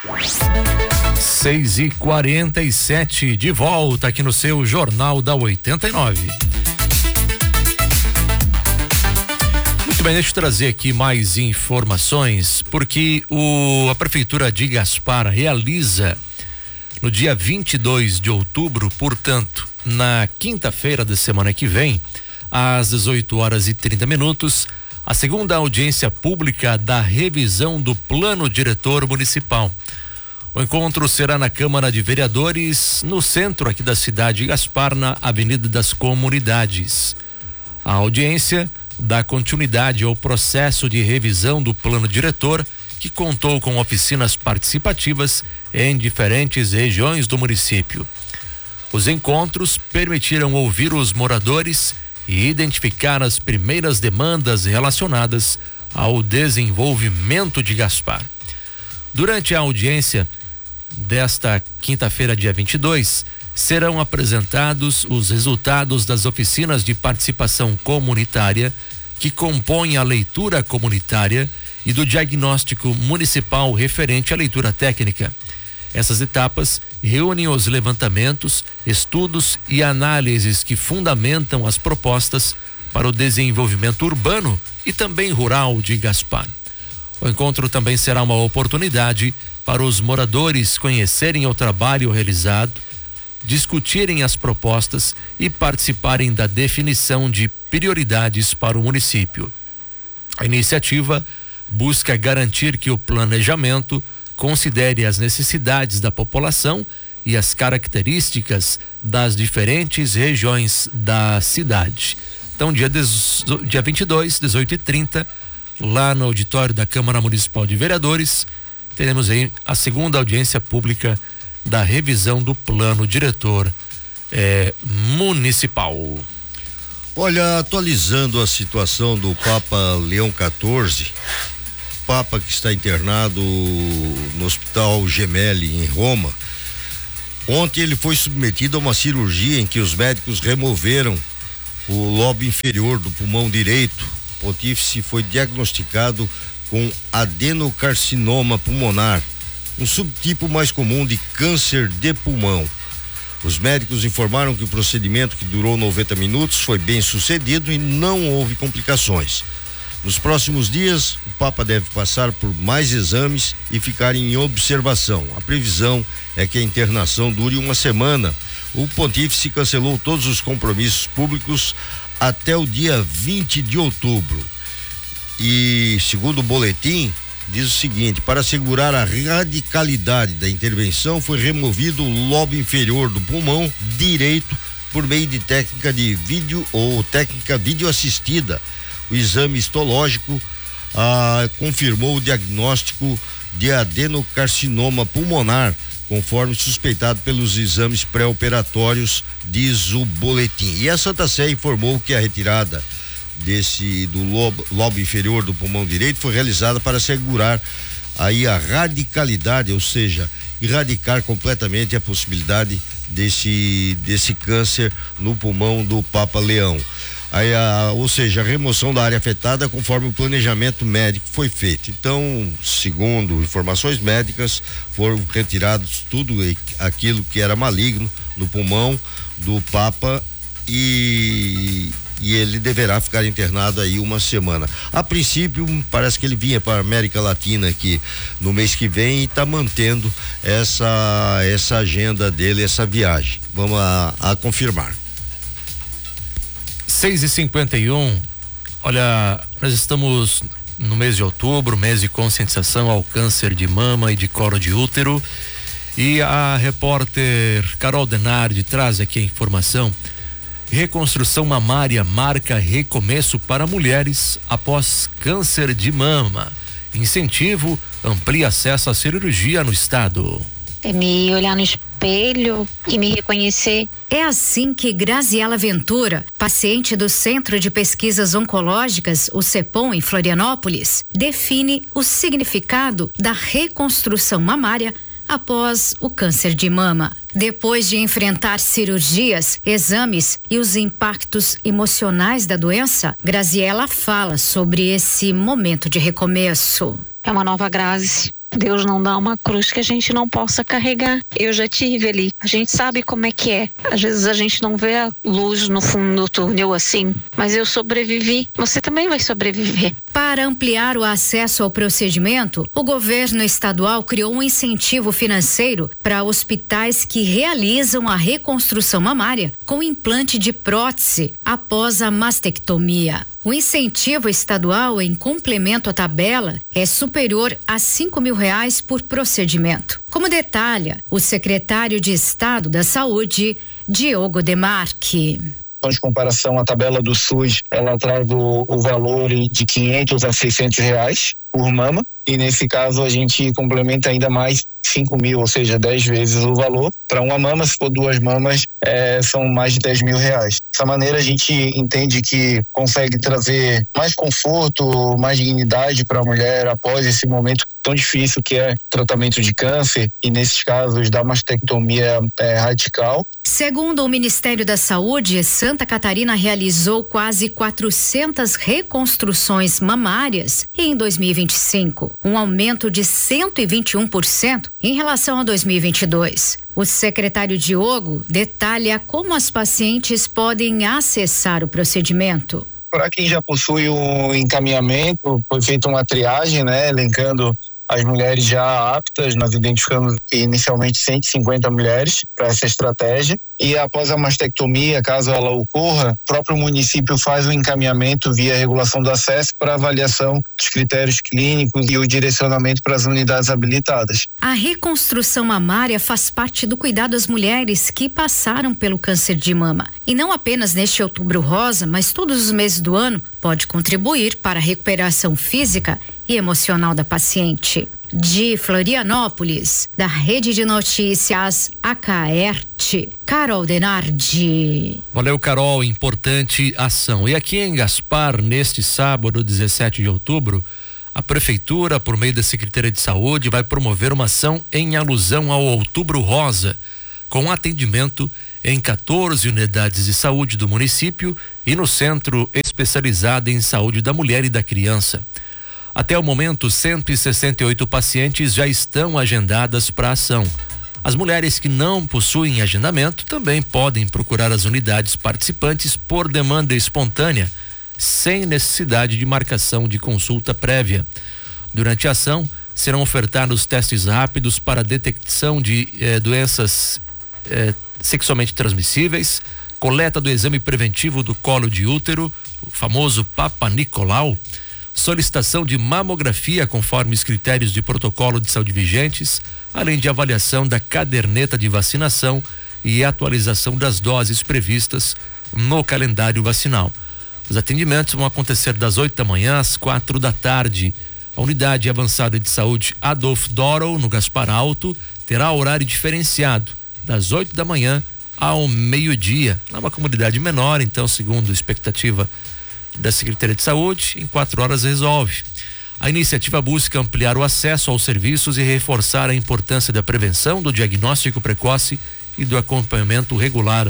6h47, de volta aqui no seu Jornal da 89. Muito bem, deixa eu trazer aqui mais informações, porque a Prefeitura de Gaspar realiza no dia 22 de outubro, portanto, na quinta-feira da semana que vem, às 18h30, a segunda audiência pública da revisão do Plano Diretor Municipal. O encontro será na Câmara de Vereadores, no centro aqui da cidade de Gaspar, na Avenida das Comunidades. A audiência dá continuidade ao processo de revisão do Plano Diretor, que contou com oficinas participativas em diferentes regiões do município. Os encontros permitiram ouvir os moradores e identificar as primeiras demandas relacionadas ao desenvolvimento de Gaspar. Durante a audiência desta quinta-feira, dia 22, serão apresentados os resultados das oficinas de participação comunitária que compõem a leitura comunitária e do diagnóstico municipal referente à leitura técnica. Essas etapas reúnem os levantamentos, estudos e análises que fundamentam as propostas para o desenvolvimento urbano e também rural de Gaspar. O encontro também será uma oportunidade para os moradores conhecerem o trabalho realizado, discutirem as propostas e participarem da definição de prioridades para o município. A iniciativa busca garantir que o planejamento considere as necessidades da população e as características das diferentes regiões da cidade. Então, dia 22, 18h30, lá no auditório da Câmara Municipal de Vereadores, teremos aí a segunda audiência pública da revisão do Plano Diretor Municipal. Olha, atualizando a situação do Papa Leão XIV, Papa que está internado no Hospital Gemelli, em Roma. Ontem ele foi submetido a uma cirurgia em que os médicos removeram o lobo inferior do pulmão direito. O pontífice foi diagnosticado com adenocarcinoma pulmonar, um subtipo mais comum de câncer de pulmão. Os médicos informaram que o procedimento, que durou 90 minutos, foi bem sucedido e não houve complicações. Nos próximos dias, o Papa deve passar por mais exames e ficar em observação. A previsão é que a internação dure uma semana. O pontífice cancelou todos os compromissos públicos até o dia 20 de outubro. E, segundo o boletim, diz o seguinte: para assegurar a radicalidade da intervenção, foi removido o lobo inferior do pulmão direito por meio de técnica de vídeo ou técnica videoassistida. O exame histológico confirmou o diagnóstico de adenocarcinoma pulmonar, conforme suspeitado pelos exames pré-operatórios, diz o boletim. E a Santa Sé informou que a retirada do lobo inferior do pulmão direito foi realizada para assegurar aí a radicalidade, ou seja, erradicar completamente a possibilidade desse câncer no pulmão do Papa Leão. Aí, ou seja, a remoção da área afetada conforme o planejamento médico foi feito. Então, segundo informações médicas, foram retirados tudo aquilo que era maligno no pulmão do Papa e ele deverá ficar internado aí uma semana. A princípio, parece que ele vinha para a América Latina aqui no mês que vem e está mantendo essa agenda dele, essa viagem. Vamos a confirmar. 6h51, olha, nós estamos no mês de outubro, mês de conscientização ao câncer de mama e de colo de útero, e a repórter Carol Denardi traz aqui a informação. Reconstrução mamária marca recomeço para mulheres após câncer de mama. Incentivo amplia acesso à cirurgia no estado. É me olhar no espelho e me reconhecer. É assim que Graziela Ventura, paciente do Centro de Pesquisas Oncológicas, o CEPOM, em Florianópolis, define o significado da reconstrução mamária após o câncer de mama. Depois de enfrentar cirurgias, exames e os impactos emocionais da doença, Graziela fala sobre esse momento de recomeço. É uma nova Grazi. Deus não dá uma cruz que a gente não possa carregar. Eu já tive ali. A gente sabe como é que é. Às vezes a gente não vê a luz no fundo do túnel assim, mas eu sobrevivi. Você também vai sobreviver. Para ampliar o acesso ao procedimento, o governo estadual criou um incentivo financeiro para hospitais que realizam a reconstrução mamária com implante de prótese após a mastectomia. O incentivo estadual, em complemento à tabela, é superior a R$5.000 por procedimento. Como detalha o secretário de Estado da Saúde, Diogo Demarque. De comparação, a tabela do SUS, ela traz o valor de R$500 a R$600 por mama, e nesse caso a gente complementa ainda mais 5.000, ou seja, 10 vezes o valor. Para uma mama, se for 2 mamas, são mais de R$10.000. Dessa maneira a gente entende que consegue trazer mais conforto, mais dignidade para a mulher após esse momento tão difícil que é o tratamento de câncer, e nesses casos da mastectomia radical. Segundo o Ministério da Saúde, Santa Catarina realizou quase 400 reconstruções mamárias em 2025, um aumento de 121% em relação a 2022. O secretário Diogo detalha como as pacientes podem acessar o procedimento. Para quem já possui um encaminhamento, foi feita uma triagem, elencando as mulheres já aptas. Nós identificamos inicialmente 150 mulheres para essa estratégia, e após a mastectomia, caso ela ocorra, o próprio município faz o encaminhamento via regulação do acesso para avaliação dos critérios clínicos e o direcionamento para as unidades habilitadas. A reconstrução mamária faz parte do cuidado às mulheres que passaram pelo câncer de mama. E não apenas neste Outubro Rosa, mas todos os meses do ano, pode contribuir para a recuperação física e emocional da paciente. De Florianópolis, da Rede de Notícias Acaerte, Carol Denardi. Valeu, Carol, importante ação. E aqui em Gaspar, neste sábado, 17 de outubro, a Prefeitura, por meio da Secretaria de Saúde, vai promover uma ação em alusão ao Outubro Rosa, com atendimento em 14 unidades de saúde do município e no Centro Especializado em Saúde da Mulher e da Criança. Até o momento, 168 pacientes já estão agendadas para a ação. As mulheres que não possuem agendamento também podem procurar as unidades participantes por demanda espontânea, sem necessidade de marcação de consulta prévia. Durante a ação, serão ofertados testes rápidos para detecção de doenças sexualmente transmissíveis, coleta do exame preventivo do colo de útero, o famoso Papa Nicolau, solicitação de mamografia conforme os critérios de protocolo de saúde vigentes, além de avaliação da caderneta de vacinação e atualização das doses previstas no calendário vacinal. Os atendimentos vão acontecer das 8 da manhã às 4 da tarde. A unidade avançada de saúde Adolf Dorow, no Gaspar Alto, terá horário diferenciado, das 8 da manhã ao meio-dia. É uma comunidade menor, então, segundo a expectativa da Secretaria de Saúde, em 4 horas resolve. A iniciativa busca ampliar o acesso aos serviços e reforçar a importância da prevenção, do diagnóstico precoce e do acompanhamento regular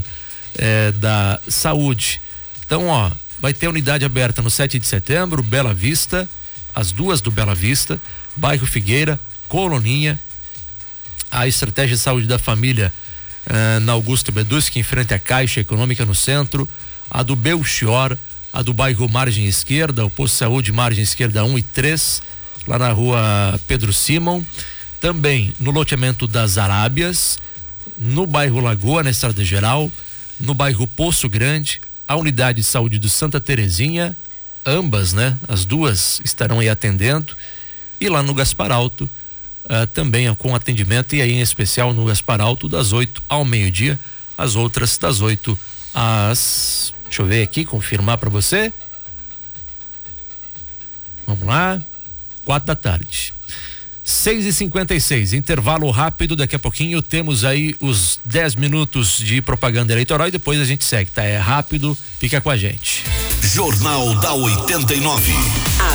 da saúde. Então, vai ter unidade aberta no 7 de setembro, Bela Vista, as 2 do Bela Vista, bairro Figueira, Coloninha, a estratégia de saúde da família na Augusto Beduschi, em frente à Caixa Econômica no centro, a do Belchior, a do bairro Margem Esquerda, o posto de saúde Margem Esquerda 1 e 3, lá na rua Pedro Simon, também no loteamento das Arábias, no bairro Lagoa, na Estrada Geral, no bairro Poço Grande, a unidade de saúde do Santa Terezinha, ambas, as 2 estarão aí atendendo, e lá no Gaspar Alto, também com atendimento, e aí em especial no Gaspar Alto, das 8 ao meio-dia, as outras das 8 às... Deixa eu ver aqui, confirmar para você. Vamos lá. 4 da tarde. 6h56, intervalo rápido. Daqui a pouquinho temos aí os 10 minutos de propaganda eleitoral e depois a gente segue, tá? É rápido, fica com a gente. Jornal da 89.